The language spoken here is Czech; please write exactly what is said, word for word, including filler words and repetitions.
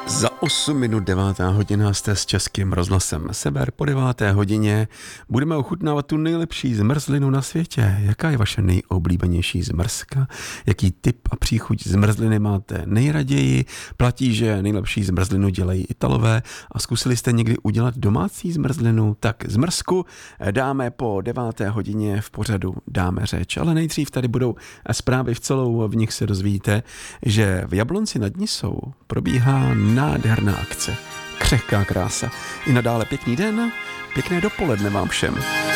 Za osm minut devátá hodina jste s Českým rozhlasem Sever. Po deváté hodině budeme ochutnávat tu nejlepší zmrzlinu na světě. Jaká je vaše nejoblíbenější zmrzka? Jaký typ a příchuť zmrzliny máte nejraději? Platí, že nejlepší zmrzlinu dělají Italové a zkusili jste někdy udělat domácí zmrzlinu? Tak zmrzku dáme po deváté hodině v pořadu Dáme řeč. Ale nejdřív tady budou zprávy v celou, v nich se dozvíte, že v Jablonci nad Nisou probíhá nádherná akce. Křehká krása. I nadále pěkný den, pěkné dopoledne vám všem.